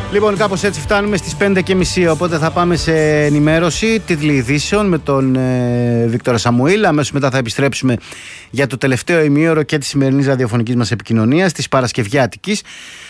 Λοιπόν, κάπως έτσι φτάνουμε στις 5:30, οπότε θα πάμε σε ενημέρωση, τίτλοι ειδήσεων με τον Βίκτορα Σαμουήλ. Αμέσως μετά θα επιστρέψουμε για το τελευταίο ημίωρο και της σημερινής ραδιοφωνικής μας επικοινωνίας, της Παρασκευιάτικης.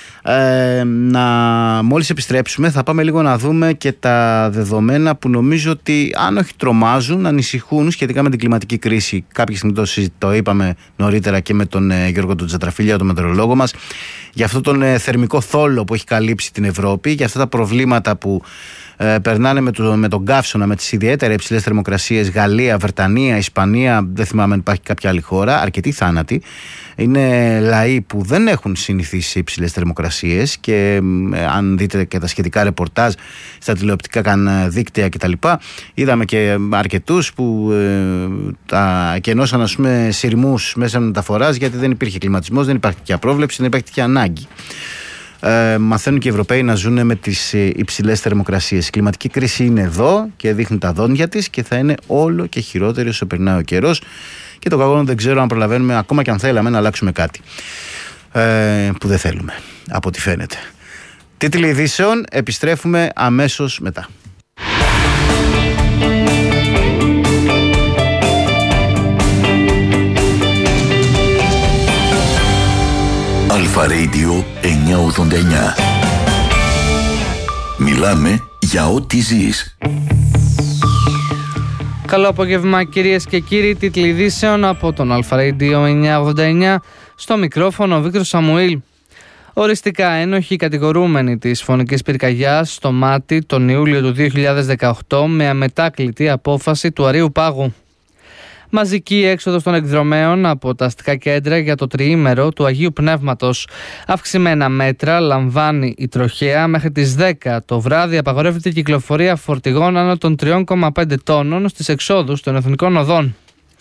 Μόλις επιστρέψουμε θα πάμε λίγο να δούμε και τα δεδομένα που νομίζω ότι αν όχι τρομάζουν, ανησυχούν σχετικά με την κλιματική κρίση. Κάποια στιγμή το είπαμε νωρίτερα και με τον Γιώργο τον Τζατραφίλια, τον μετεωρολόγο μας, για αυτόν τον θερμικό θόλο που έχει καλύψει την Ευρώπη, για αυτά τα προβλήματα που περνάνε με τον καύσωνα, με τις ιδιαίτερα υψηλές θερμοκρασίες. Γαλλία, Βρετανία, Ισπανία, δεν θυμάμαι αν υπάρχει κάποια άλλη χώρα. Αρκετοί θάνατοι. Είναι λαοί που δεν έχουν συνηθίσει σε υψηλές θερμοκρασίες και αν δείτε και τα σχετικά ρεπορτάζ στα τηλεοπτικά δίκτυα κτλ. Είδαμε και αρκετούς που κενώσαν, ας πούμε, σειρμούς μέσα μεταφοράς, γιατί δεν υπήρχε κλιματισμός, δεν υπάρχει και απρόβλεψη, δεν υπάρχει και ανάγκη. Μαθαίνουν και οι Ευρωπαίοι να ζουν με τις υψηλές θερμοκρασίες. Η κλιματική κρίση είναι εδώ και δείχνει τα δόντια της και θα είναι όλο και χειρότερη όσο περνάει ο καιρός. Και το κακό δεν ξέρω αν προλαβαίνουμε, ακόμα και αν θέλαμε, να αλλάξουμε κάτι που δεν θέλουμε, από ό,τι φαίνεται. Τίτλοι ειδήσεων, επιστρέφουμε αμέσως μετά. Αλφα Radio 989. Μιλάμε για ό,τι ζεις. Καλό απόγευμα, κυρίες και κύριοι. Τίτλοι ειδήσεων από τον Αλφα Radio 989. Στο μικρόφωνο ο Βίκτορος Σαμουήλ. Οριστικά ένοχοι κατηγορούμενοι της φωνικής πυρκαγιάς στο Μάτι τον Ιούλιο του 2018 με αμετάκλητη απόφαση του Αρείου Πάγου. Μαζική έξοδος των εκδρομέων από τα αστικά κέντρα για το τριήμερο του Αγίου Πνεύματος. Αυξημένα μέτρα λαμβάνει η τροχέα. Μέχρι τις 10 το βράδυ απαγορεύεται η κυκλοφορία φορτηγών άνω των 3,5 τόνων στις εξόδους των εθνικών οδών.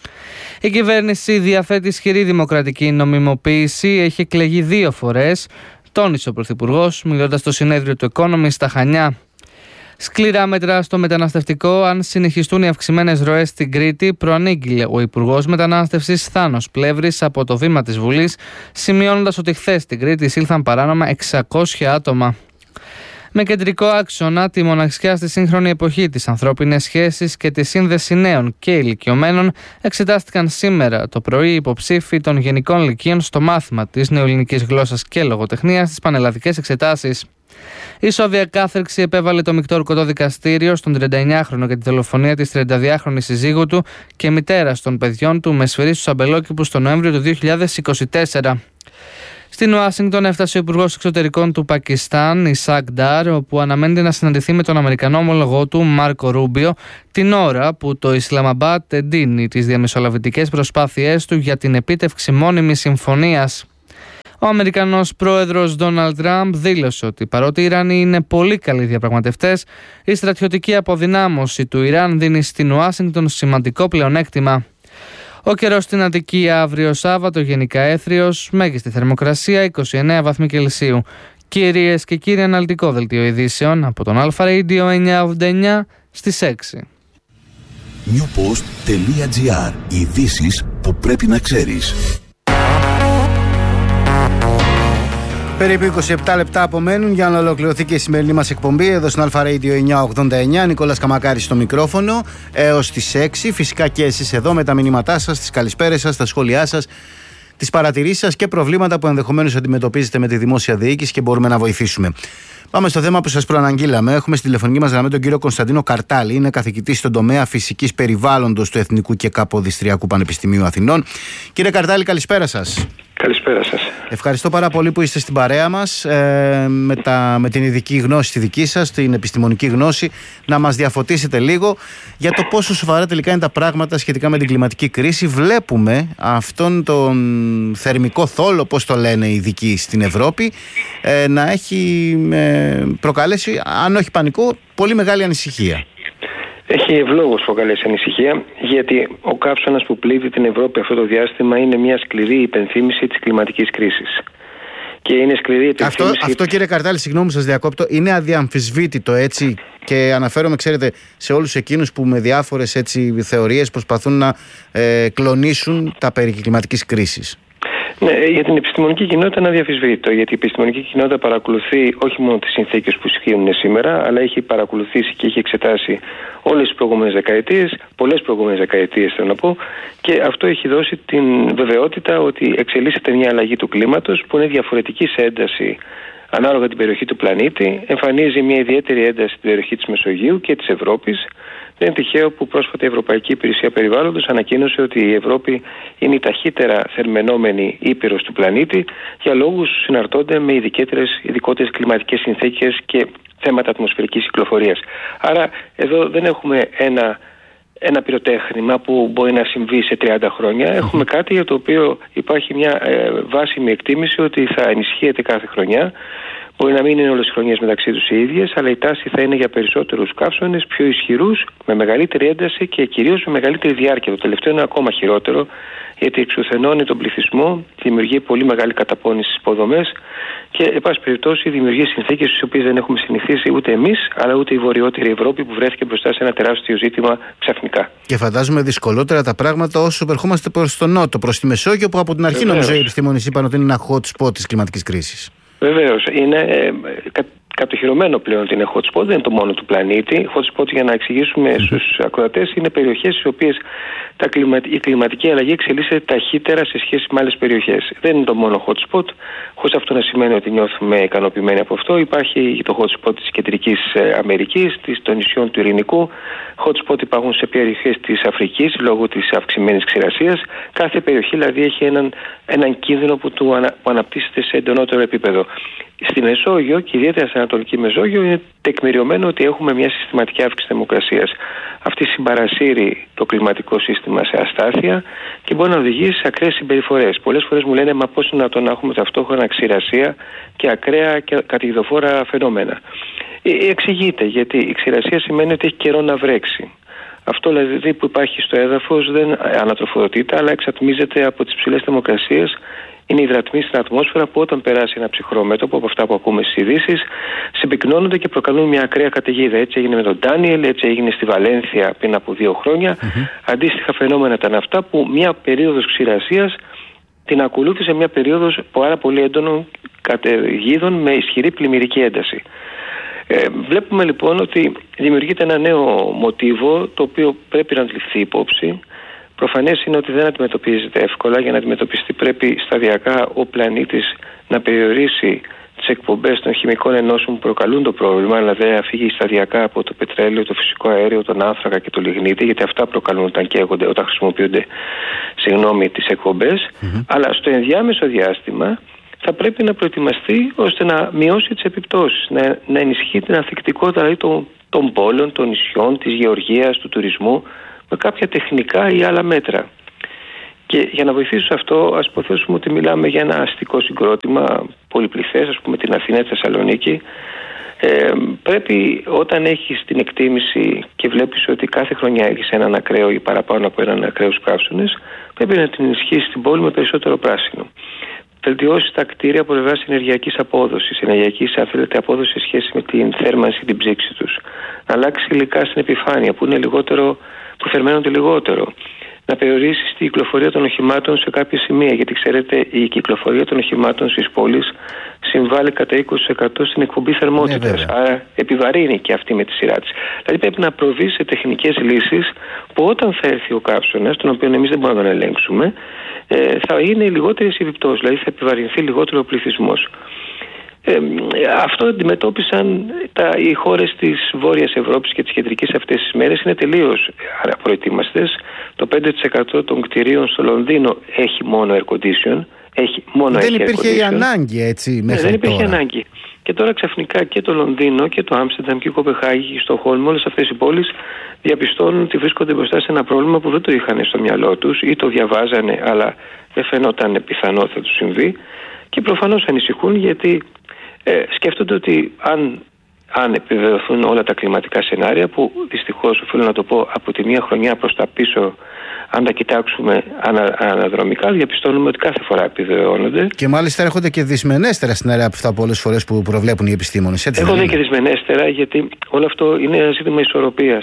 Η κυβέρνηση διαθέτει ισχυρή δημοκρατική νομιμοποίηση. Έχει εκλεγεί 2 φορές, τόνισε ο Πρωθυπουργός, μιλώντας στο συνέδριο του Economist στα Χανιά. Σκληρά μέτρα στο μεταναστευτικό αν συνεχιστούν οι αυξημένες ροές στην Κρήτη, προανήγγειλε ο Υπουργός Μετανάστευσης Θάνος Πλεύρης από το βήμα της Βουλής, σημειώνοντας ότι χθες στην Κρήτη εισήλθαν παράνομα 600 άτομα. Με κεντρικό άξονα τη μοναξιά στη σύγχρονη εποχή, τις ανθρώπινες σχέσεις και τη σύνδεση νέων και ηλικιωμένων, εξετάστηκαν σήμερα το πρωί υποψήφοι των Γενικών Λυκείων στο μάθημα της νεοελληνικής γλώσσας και λογοτεχνίας στις πανελλαδικές εξετάσεις. Η Σόβια Κάθερξη επέβαλε το μεικτό ορκωτό δικαστήριο στον 39χρονο για τη δολοφονία της 32χρονης συζύγου του και μητέρας των παιδιών του με σφυρί στους αμπελόκηπους τον Νοέμβριο του 2024. Στην Ουάσιγκτον έφτασε ο Υπουργός Εξωτερικών του Πακιστάν, Ισακ Ντάρ, όπου αναμένεται να συναντηθεί με τον Αμερικανό ομολογό του, Μάρκο Ρούμπιο, την ώρα που το Ισλαμαμπάτ εντείνει τις διαμεσολαβητικές προσπάθειές του για την επίτευξη μόνιμης συμφωνίας. Ο Αμερικανός πρόεδρος Ντόναλντ Τραμπ δήλωσε ότι παρότι οι Ιρανοί είναι πολύ καλοί διαπραγματευτές, η στρατιωτική αποδυνάμωση του Ιράν δίνει στην Ουάσιγκτον σημαντικό πλεονέκτημα. Ο καιρός στην Αττική αύριο Σάββατο γενικά έθριος, μέγιστη θερμοκρασία 29 βαθμοί Κελσίου. Κυρίες και κύριοι, αναλυτικό δελτίο ειδήσεων από τον Αλφα Radio 989 στις 6. Newpost.gr. Ειδήσεις που πρέπει να ξέρεις. Περίπου 27 λεπτά απομένουν για να ολοκληρωθεί και η σημερινή μας εκπομπή εδώ στην Αλφα Radio 989. Νικόλας Καμακάρης στο μικρόφωνο έως τις 6. Φυσικά και εσείς εδώ με τα μηνύματά σας, τις καλησπέρες σας, τα σχόλιά σας, τις παρατηρήσεις σας και προβλήματα που ενδεχομένως αντιμετωπίζετε με τη δημόσια διοίκηση και μπορούμε να βοηθήσουμε. Πάμε στο θέμα που σας προαναγγείλαμε. Έχουμε στη τηλεφωνική μας γραμμή τον κύριο Κωνσταντίνο Καρτάλη. Είναι καθηγητής στον τομέα φυσικής περιβάλλοντος του Εθνικού και Καποδιστριακού Πανεπιστημίου Αθηνών. Κύριε Καρτάλη, καλησπέρα σας. Καλησπέρα σας. Ευχαριστώ πάρα πολύ που είστε στην παρέα μας με την ειδική γνώση τη δική σας, την επιστημονική γνώση, να μας διαφωτίσετε λίγο για το πόσο σοβαρά τελικά είναι τα πράγματα σχετικά με την κλιματική κρίση. Βλέπουμε αυτόν τον θερμικό θόλο, όπως το λένε οι ειδικοί στην Ευρώπη, να έχει προκαλέσει, αν όχι πανικό, πολύ μεγάλη ανησυχία. Έχει ευλόγως προκαλέσει ανησυχία, γιατί ο καύσωνας που πλήττει την Ευρώπη αυτό το διάστημα είναι μια σκληρή υπενθύμηση της κλιματικής κρίσης. Και είναι σκληρή υπενθύμηση. Αυτό κύριε Καρτάλη, συγγνώμη σας διακόπτω, είναι αδιαμφισβήτητο, έτσι, και αναφέρομαι, ξέρετε, σε όλους εκείνους που με διάφορες θεωρίες προσπαθούν να κλονίσουν τα περί κλιματικής κρίσης. Ναι, για την επιστημονική κοινότητα είναι αδιαφυσβήτητο, γιατί η επιστημονική κοινότητα παρακολουθεί όχι μόνο τις συνθήκες που ισχύουν σήμερα, αλλά έχει παρακολουθήσει και έχει εξετάσει όλες τις προηγούμενες δεκαετίες, πολλές προηγούμενες δεκαετίες θέλω να πω, και αυτό έχει δώσει την βεβαιότητα ότι εξελίσσεται μια αλλαγή του κλίματος που είναι διαφορετική σε ένταση ανάλογα την περιοχή του πλανήτη, εμφανίζει μια ιδιαίτερη ένταση στην περιοχή της Μεσογείου και της Ευρώπης. Δεν είναι τυχαίο που πρόσφατα η Ευρωπαϊκή Υπηρεσία Περιβάλλοντος ανακοίνωσε ότι η Ευρώπη είναι η ταχύτερα θερμαινόμενη ήπειρος του πλανήτη για λόγους που συναρτώνται με ειδικότερες κλιματικές συνθήκες και θέματα ατμοσφαιρικής κυκλοφορίας. Άρα εδώ δεν έχουμε ένα πυροτέχνημα που μπορεί να συμβεί σε 30 χρόνια. Έχουμε κάτι για το οποίο υπάρχει μια βάσιμη εκτίμηση ότι θα ενισχύεται κάθε χρονιά. Μπορεί να μην είναι όλες οι χρονιές μεταξύ τους οι ίδιες, αλλά η τάση θα είναι για περισσότερους καύσονες, πιο ισχυρούς, με μεγαλύτερη ένταση και κυρίως με μεγαλύτερη διάρκεια. Το τελευταίο είναι ακόμα χειρότερο, γιατί εξουθενώνει τον πληθυσμό, δημιουργεί πολύ μεγάλη καταπώνηση στις υποδομές και, εν πάση περιπτώσει, δημιουργεί συνθήκες στις οποίες δεν έχουμε συνηθίσει ούτε εμείς, αλλά ούτε η βορειότερη Ευρώπη που βρέθηκε μπροστά σε ένα τεράστιο ζήτημα ξαφνικά. Και φαντάζομαι δυσκολότερα τα πράγματα όσο ερχόμαστε προς τον νότο, προς τη Μεσόγειο, που από την αρχή νομίζω οι επιστήμονες είπαν ότι είναι ένα hot spot της κλιματικής κρίσης. Βεβαίως, είναι κατοχυρωμένο πλέον ότι είναι hot spot, δεν είναι το μόνο του πλανήτη. Hot spot, για να εξηγήσουμε στους ακροατές, είναι περιοχές στις οποίες η κλιματική αλλαγή εξελίσσεται ταχύτερα σε σχέση με άλλες περιοχές. Δεν είναι το μόνο hot spot, χωρίς αυτό να σημαίνει ότι νιώθουμε ικανοποιημένοι από αυτό. Υπάρχει το hot spot της Κεντρικής Αμερικής, των νησιών του Ειρηνικού. Hot spot υπάρχουν σε περιοχές της Αφρικής λόγω της αυξημένης ξηρασίας. Κάθε περιοχή δηλαδή έχει έναν κίνδυνο που αναπτύσσεται σε εντονότερο επίπεδο. Στη Μεσόγειο και ιδιαίτερα στην Ανατολική Μεσόγειο είναι τεκμηριωμένο ότι έχουμε μια συστηματική αύξηση θερμοκρασίας. Αυτή συμπαρασύρει το κλιματικό σύστημα σε αστάθεια και μπορεί να οδηγήσει σε ακραίες συμπεριφορές. Πολλές φορές μου λένε, μα πώς είναι να έχουμε ταυτόχρονα ξηρασία και ακραία και καταιγιδοφόρα φαινόμενα. Εξηγείται, γιατί η ξηρασία σημαίνει ότι έχει καιρό να βρέξει. Αυτό δηλαδή που υπάρχει στο έδαφος δεν ανατροφοδοτείται, αλλά εξατμίζεται από τις ψηλές θερμοκρασίες. Είναι υδρατμοί στην ατμόσφαιρα που όταν περάσει ένα ψυχρό μέτωπο από αυτά που ακούμε στις ειδήσεις, συμπυκνώνονται και προκαλούν μια ακραία καταιγίδα. Έτσι έγινε με τον Ντάνιελ, έτσι έγινε στη Βαλένθια πριν από 2 χρόνια. Αντίστοιχα φαινόμενα ήταν αυτά που μια περίοδος ξηρασίας την ακολούθησε μια περίοδος πάρα πολύ έντονων καταιγίδων με ισχυρή πλημμυρική ένταση. Βλέπουμε λοιπόν ότι δημιουργείται ένα νέο μοτίβο το οποίο πρέπει να ληφθεί υπόψη. Προφανές είναι ότι δεν αντιμετωπίζεται εύκολα. Για να αντιμετωπιστεί πρέπει σταδιακά ο πλανήτης να περιορίσει τις εκπομπές των χημικών ενώσεων που προκαλούν το πρόβλημα, αλλά δεν φύγει σταδιακά από το πετρέλαιο, το φυσικό αέριο, τον άνθρακα και το λιγνίτη, γιατί αυτά προκαλούν όταν χρησιμοποιούνται τις εκπομπές. Αλλά στο ενδιάμεσο διάστημα θα πρέπει να προετοιμαστεί ώστε να μειώσει τις επιπτώσεις, να ενισχύει την ανθεκτικότητα δηλαδή των πόλεων, των νησιών, της γεωργίας, του τουρισμού, με κάποια τεχνικά ή άλλα μέτρα. Και για να βοηθήσω σε αυτό, ας υποθέσουμε ότι μιλάμε για ένα αστικό συγκρότημα πολυπληθές, ας πούμε την Αθήνα, τη Θεσσαλονίκη. Πρέπει όταν έχεις την εκτίμηση και βλέπεις ότι κάθε χρονιά έχεις έναν ακραίο ή παραπάνω από έναν ακραίους καύσονες, πρέπει να την ενισχύσεις την πόλη με περισσότερο πράσινο. Βελτιώσεις τα κτίρια από πλευράς ενεργειακής απόδοσης, ενεργειακής απόδοσης σε σχέση με την θέρμανση, την ψήξη τους. Να αλλάξει υλικά στην επιφάνεια που θερμαίνονται λιγότερο. Να περιορίσεις την κυκλοφορία των οχημάτων σε κάποια σημεία, γιατί ξέρετε η κυκλοφορία των οχημάτων στις πόλεις συμβάλλει κατά 20% στην εκπομπή θερμότητας. Άρα επιβαρύνει και αυτή με τη σειρά της. Δηλαδή πρέπει να προβεί σε τεχνικές λύσεις που όταν θα έρθει ο καύσωνας, τον οποίο εμείς δεν μπορούμε να τον ελέγξουμε, θα είναι λιγότερες οι επιπτώσεις, δηλαδή θα επιβαρυνθεί λιγότερο ο πληθυσμός. Αυτό αντιμετώπισαν οι χώρες της Βόρειας Ευρώπης και της Κεντρικής αυτές τις μέρες. Είναι τελείως προετοίμαστες. Το 5% των κτηρίων στο Λονδίνο έχει μόνο air condition. Δεν υπήρχε η ανάγκη έτσι μέχρι δεν υπήρχε ανάγκη. Και τώρα ξαφνικά και το Λονδίνο και το Άμστερνταμ και η Κοπεχάγη και η Στοκχόλμη, όλες αυτές οι πόλεις διαπιστώνουν ότι βρίσκονται μπροστά σε ένα πρόβλημα που δεν το είχαν στο μυαλό τους ή το διαβάζανε, αλλά δεν φαινόταν πιθανό θα τους συμβεί. Και προφανώς ανησυχούν γιατί σκέφτονται ότι αν επιβεβαιωθούν όλα τα κλιματικά σενάρια, που δυστυχώς οφείλω να το πω από τη μία χρονιά προς τα πίσω, αν τα κοιτάξουμε αναδρομικά, διαπιστώνουμε ότι κάθε φορά επιβεβαιώνονται. Και μάλιστα έρχονται και δυσμενέστερα σενάρια από αυτά πολλές φορές που προβλέπουν οι επιστήμονες. Έρχονται και δυσμενέστερα, γιατί όλο αυτό είναι ένα ζήτημα ισορροπίας.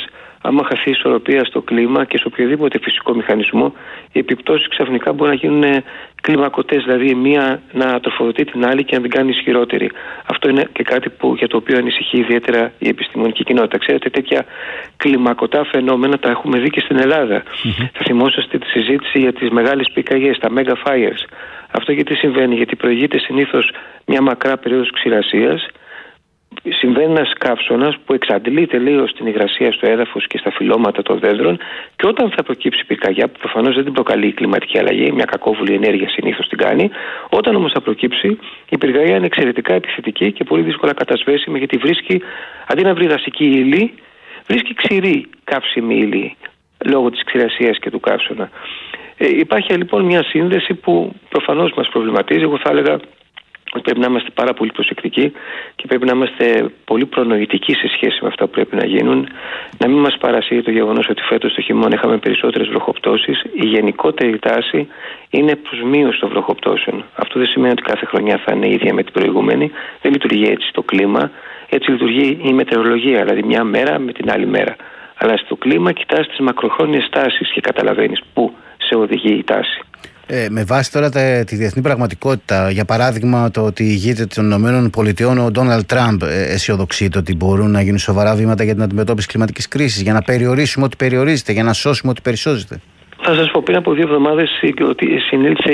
άμα χαθεί ισορροπία στο κλίμα και σε οποιοδήποτε φυσικό μηχανισμό, οι επιπτώσεις ξαφνικά μπορεί να γίνουν κλιμακωτές, δηλαδή η μία να τροφοδοτεί την άλλη και να την κάνει ισχυρότερη. Αυτό είναι και κάτι για το οποίο ανησυχεί ιδιαίτερα η επιστημονική κοινότητα. Ξέρετε, τέτοια κλιμακωτά φαινόμενα τα έχουμε δει και στην Ελλάδα. Θα θυμόσαστε τη συζήτηση για τις μεγάλες πυρκαγιές, τα mega fires. Αυτό γιατί συμβαίνει? Γιατί προηγείται συνήθως μια μακρά περίοδος ξηρασίας. Συμβαίνει ένας καύσωνας που εξαντλεί τελείως την υγρασία στο έδαφος και στα φυλλώματα των δέντρων, και όταν θα προκύψει πυρκαγιά, που προφανώς δεν την προκαλεί η κλιματική αλλαγή, μια κακόβουλη ενέργεια συνήθως την κάνει, όταν όμως θα προκύψει, η πυρκαγιά είναι εξαιρετικά επιθετική και πολύ δύσκολα κατασβέσιμη, γιατί βρίσκει, αντί να βρει δασική ύλη, βρίσκει ξηρή καύσιμη ύλη λόγω της ξηρασίας και του καύσωνα. Υπάρχει λοιπόν μια σύνδεση που προφανώς μας προβληματίζει. Εγώ θα έλεγα ότι πρέπει να είμαστε πάρα πολύ προσεκτικοί και πρέπει να είμαστε πολύ προνοητικοί σε σχέση με αυτά που πρέπει να γίνουν. Να μην μας παρασύρει το γεγονός ότι φέτος το χειμώνα είχαμε περισσότερες βροχοπτώσεις. Η γενικότερη τάση είναι προς μείωση των βροχοπτώσεων. Αυτό δεν σημαίνει ότι κάθε χρονιά θα είναι ίδια με την προηγούμενη. Δεν λειτουργεί έτσι το κλίμα. Έτσι λειτουργεί η μετεωρολογία, δηλαδή μια μέρα με την άλλη μέρα. Αλλά στο κλίμα κοιτάς τις μακροχρόνιες τάσεις και καταλαβαίνεις πού σε οδηγεί η τάση. Με βάση τώρα τη διεθνή πραγματικότητα, για παράδειγμα το ότι η ηγέτη των ΗΠΑ, ο Ντόναλντ Τραμπ, αισιοδοξείται ότι μπορούν να γίνουν σοβαρά βήματα για την αντιμετώπιση κλιματικής κρίσης, για να περιορίσουμε ό,τι περιορίζεται, για να σώσουμε ό,τι περισσώζεται? Θα σας πω, πριν από 2 εβδομάδες ότι συνήλθε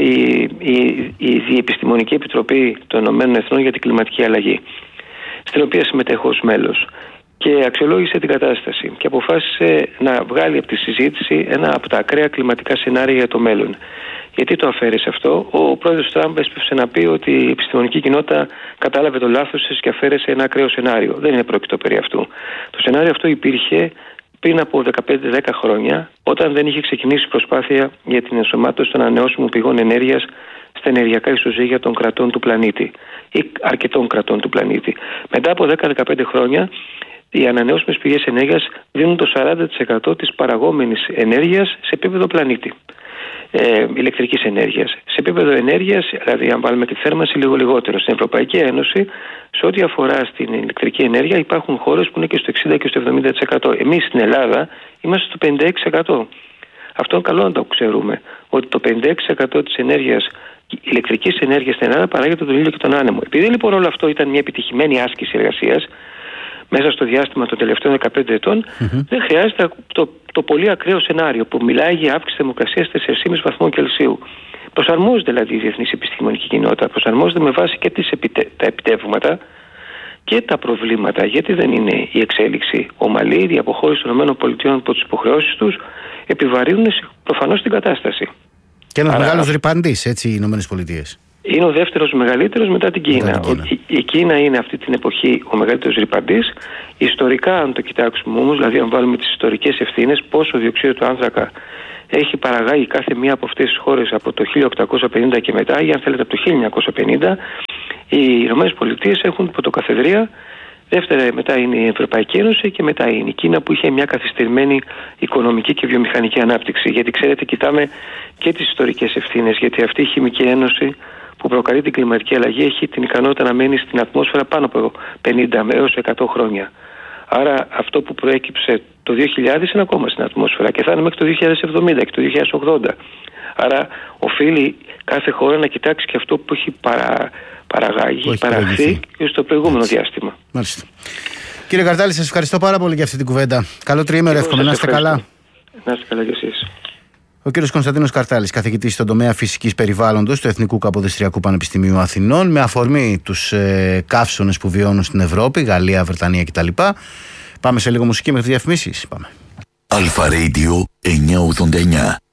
η Διεπιστημονική Επιτροπή των ΗΠΑ για την κλιματική αλλαγή, στην οποία συμμετέχω ως μέλος, και αξιολόγησε την κατάσταση και αποφάσισε να βγάλει από τη συζήτηση ένα από τα ακραία κλιματικά σενάρια για το μέλλον. Γιατί το αφαίρεσε αυτό? Ο πρόεδρος Τραμπ έσπευσε να πει ότι η επιστημονική κοινότητα κατάλαβε το λάθος της και αφαίρεσε ένα ακραίο σενάριο. Δεν είναι πρόκειτο περί αυτού. Το σενάριο αυτό υπήρχε πριν από 15-10 χρόνια, όταν δεν είχε ξεκινήσει προσπάθεια για την ενσωμάτωση των ανανεώσιμων πηγών ενέργειας στα ενεργειακά ισοζύγια των κρατών του πλανήτη ή αρκετών κρατών του πλανήτη. Μετά από 10-15 χρόνια, οι ανανεώσιμες πηγές ενέργειας δίνουν το 40% της παραγόμενης ενέργειας σε επίπεδο πλανήτη. Ηλεκτρικής ενέργειας. Σε επίπεδο ενέργειας, δηλαδή αν βάλουμε τη θέρμανση, λίγο λιγότερο. Στην Ευρωπαϊκή Ένωση, σε ό,τι αφορά στην ηλεκτρική ενέργεια, υπάρχουν χώρες που είναι και στο 60% και στο 70%. Εμείς στην Ελλάδα είμαστε στο 56%. Αυτό είναι καλό να το ξέρουμε, ότι το 56% της ενέργειας, ηλεκτρικής ενέργειας στην Ελλάδα παράγεται τον ήλιο και τον άνεμο. Επειδή λοιπόν όλο αυτό ήταν μια επιτυχημένη άσκηση εργασίας μέσα στο διάστημα των τελευταίων 15 ετών, δεν χρειάζεται το πολύ ακραίο σενάριο που μιλάει για αύξηση θερμοκρασίας 4,5 βαθμών Κελσίου. Προσαρμόζεται δηλαδή η διεθνής επιστημονική κοινότητα, προσαρμόζεται με βάση και τα επιτεύγματα και τα προβλήματα. Γιατί δεν είναι η εξέλιξη ομαλή, η αποχώρηση των ΗΠΑ από τις υποχρεώσεις τους επιβαρύνουν προφανώς την κατάσταση. Και ένας μεγάλος ρηπαντής, έτσι, οι ΗΠΑ. Είναι ο δεύτερος μεγαλύτερος μετά την Κίνα. Η Κίνα είναι αυτή την εποχή ο μεγαλύτερος ρηπαντής. Ιστορικά, αν το κοιτάξουμε όμως, δηλαδή αν βάλουμε τις ιστορικές ευθύνες, πόσο διοξείδιο του άνθρακα έχει παραγάγει κάθε μία από αυτές τις χώρες από το 1850 και μετά, ή αν θέλετε από το 1950, οι Ηνωμένες Πολιτείες έχουν πρωτοκαθεδρία. Δεύτερα μετά είναι η Ευρωπαϊκή Ένωση και μετά είναι η Κίνα, που είχε μια καθυστερημένη οικονομική και βιομηχανική ανάπτυξη. Γιατί ξέρετε, κοιτάμε και τις ιστορικές ευθύνες, γιατί αυτή η χημική ένωση που προκαλεί την κλιματική αλλαγή έχει την ικανότητα να μένει στην ατμόσφαιρα πάνω από 50 έως 100 χρόνια. Άρα αυτό που προέκυψε το 2000 είναι ακόμα στην ατμόσφαιρα και θα είναι μέχρι το 2070 και το 2080. Άρα οφείλει κάθε χώρα να κοιτάξει και αυτό που έχει παραχθεί και στο προηγούμενο διάστημα. Μάλιστα. Κύριε Καρτάλη, σας ευχαριστώ πάρα πολύ για αυτή την κουβέντα. Καλό τριήμερο, εύχομαι να είστε καλά. Να είστε καλά κι εσείς. Ο κύριος Κωνσταντίνος Καρτάλης, καθηγητής στον τομέα φυσικής περιβάλλοντος του Εθνικού Καποδιστριακού Πανεπιστημίου Αθηνών, με αφορμή τους καύσωνες που βιώνουν στην Ευρώπη, Γαλλία, Βρετανία κτλ. Πάμε σε λίγο μουσική μέχρι τις διαφημίσεις. Πάμε. Αλφα Radio 989.